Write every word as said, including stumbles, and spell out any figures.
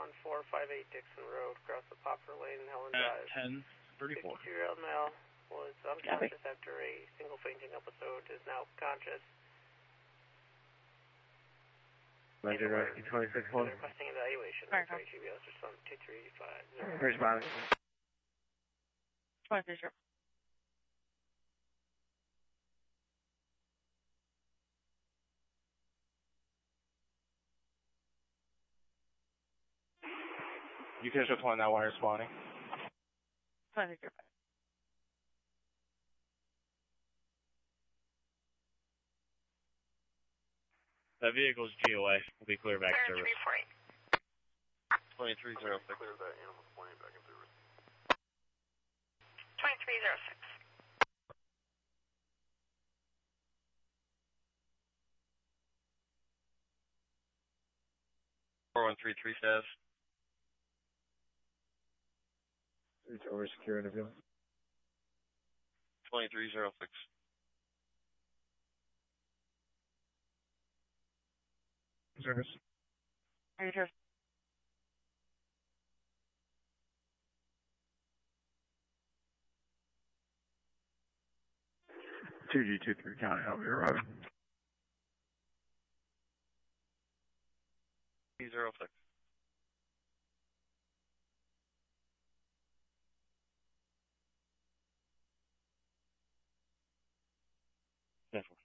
one four five eight Dixon Road, across the Popper Lane, Helen At Drive. ten thirty-four. fifty-two-year-old male was unconscious after a single fainting episode, is now conscious. Roger, right, twenty-six one. Requesting evaluation. Right, X-ray G B S response two three five. Responding. twenty-three zero. You can just one that wire spawning. twenty-three zero five. That vehicle's G O A. We'll be clear back to service. twenty-three zero six. Clear that animal plane back in service. twenty-three zero six. four one three three says. Reach over secure interview. twenty-three zero six. Service. Roger. two G two three County, how we arriving? zero six. Therefore.